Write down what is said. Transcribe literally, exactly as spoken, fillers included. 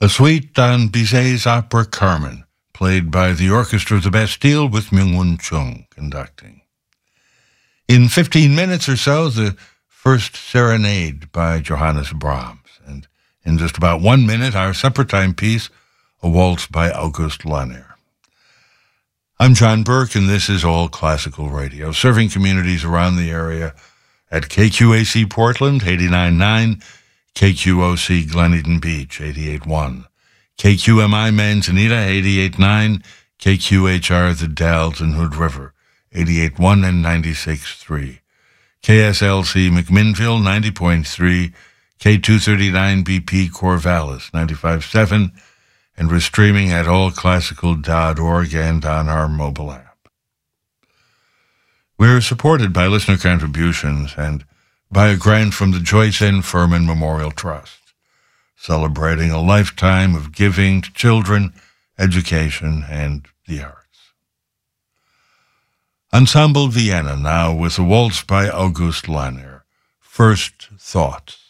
A suite on Bizet's opera Carmen, played by the Orchestra of the Bastille with Myung-Whun Chung conducting. In fifteen minutes or so, the first serenade by Johannes Brahms, and in just about one minute, our supper time piece, a waltz by August Lahner. I'm John Burke, and this is All Classical Radio, serving communities around the area at K Q A C Portland, eighty-nine point nine, K Q O C Glen Eden Beach, eighty-eight point one, K Q M I Manzanita, eighty-eight point nine, K Q H R The Dalles and Hood River, eighty-eight point one and ninety-six point three, K S L C McMinnville, ninety point three, K two thirty-nine B P Corvallis, ninety-five point seven, and we're streaming at all classical dot org and on our mobile app. We're supported by listener contributions and by a grant from the Joyce N. Furman Memorial Trust, celebrating a lifetime of giving to children, education, and the arts. Ensemble Vienna now with a waltz by August Lahner, First Thoughts.